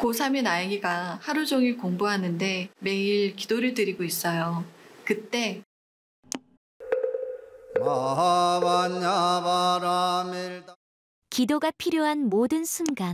고3인 아이가 하루 종일 공부하는데 매일 기도를 드리고 있어요. 그때 마하반야바라밀 기도가 필요한 모든 순간